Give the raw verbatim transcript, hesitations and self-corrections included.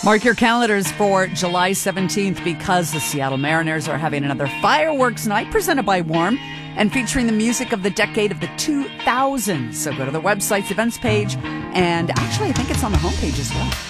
Mark your calendars for July seventeenth because the Seattle Mariners are having another fireworks night presented by Warm and featuring the music of the decade of the two thousands. So go to the website's events page, and actually I think it's on the homepage as well.